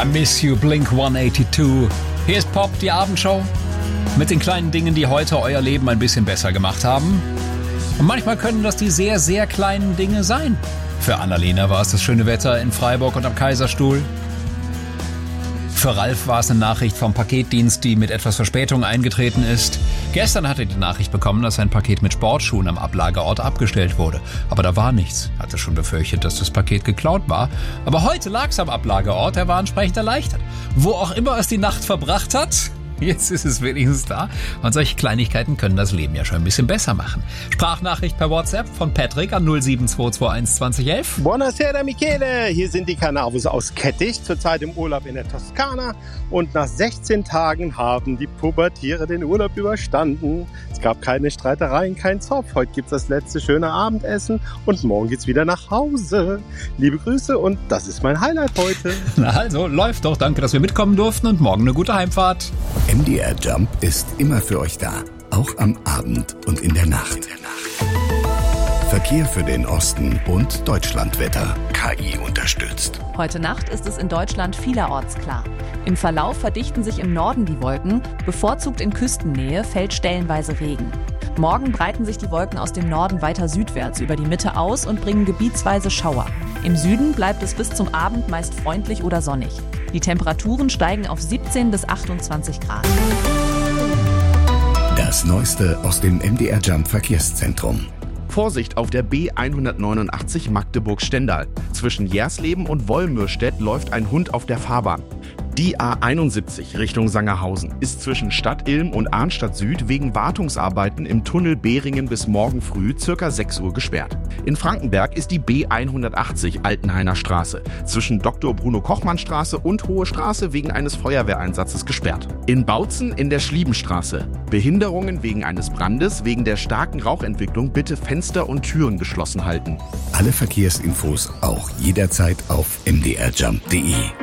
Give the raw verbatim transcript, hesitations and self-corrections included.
I Miss You, Blink hundertzweiundachtzig. Hier ist Pop, die Abendshow. Mit den kleinen Dingen, die heute euer Leben ein bisschen besser gemacht haben. Und manchmal können das die sehr, sehr kleinen Dinge sein. Für Annalena war es das schöne Wetter in Freiburg und am Kaiserstuhl. Für Ralf war es eine Nachricht vom Paketdienst, die mit etwas Verspätung eingetreten ist. Gestern hatte er die Nachricht bekommen, dass sein Paket mit Sportschuhen am Ablageort abgestellt wurde. Aber da war nichts. Er hatte schon befürchtet, dass das Paket geklaut war. Aber heute lag es am Ablageort. Er war entsprechend erleichtert. Wo auch immer es die Nacht verbracht hat, jetzt ist es wenigstens da. Und solche Kleinigkeiten können das Leben ja schon ein bisschen besser machen. Sprachnachricht per WhatsApp von Patrick an null sieben zwei zwei eins zwanzig elf. Buonasera Michele, hier sind die Canavos aus Kettich, zurzeit im Urlaub in der Toskana. Und nach sechzehn Tagen haben die Pubertiere den Urlaub überstanden. Es gab keine Streitereien, kein Zoff. Heute gibt's das letzte schöne Abendessen und morgen geht's wieder nach Hause. Liebe Grüße und das ist mein Highlight heute. Na also, läuft doch. Danke, dass wir mitkommen durften und morgen eine gute Heimfahrt. M D R Jump ist immer für euch da, auch am Abend und in der Nacht. Verkehr für den Osten und Deutschlandwetter. K I unterstützt. Heute Nacht ist es in Deutschland vielerorts klar. Im Verlauf verdichten sich im Norden die Wolken, bevorzugt in Küstennähe fällt stellenweise Regen. Morgen breiten sich die Wolken aus dem Norden weiter südwärts über die Mitte aus und bringen gebietsweise Schauer. Im Süden bleibt es bis zum Abend meist freundlich oder sonnig. Die Temperaturen steigen auf siebzehn bis achtundzwanzig Grad. Das Neueste aus dem M D R Jump Verkehrszentrum. Vorsicht auf der B hundertneunundachtzig Magdeburg-Stendal. Zwischen Jersleben und Wollmürstedt läuft ein Hund auf der Fahrbahn. Die A einundsiebzig Richtung Sangerhausen ist zwischen Stadt Ilm und Arnstadt Süd wegen Wartungsarbeiten im Tunnel Behringen bis morgen früh ca. sechs Uhr gesperrt. In Frankenberg ist die B hundertachtzig Altenhainer Straße zwischen Doktor Bruno Kochmann Straße und Hohe Straße wegen eines Feuerwehreinsatzes gesperrt. In Bautzen in der Schliebenstraße Behinderungen wegen eines Brandes, wegen der starken Rauchentwicklung bitte Fenster und Türen geschlossen halten. Alle Verkehrsinfos auch jederzeit auf m d r jump punkt d e.